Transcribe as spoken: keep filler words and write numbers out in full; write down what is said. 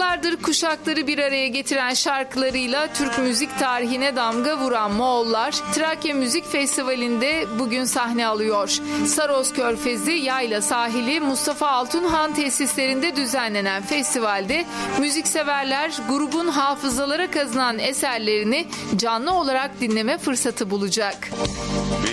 Yıllardır kuşakları bir araya getiren şarkılarıyla Türk müzik tarihine damga vuran Moğollar, Trakya Müzik Festivali'nde bugün sahne alıyor. Saros Körfezi, Yayla Sahili, Mustafa Altunhan tesislerinde düzenlenen festivalde müzikseverler grubun hafızalara kazınan eserlerini canlı olarak dinleme fırsatı bulacak.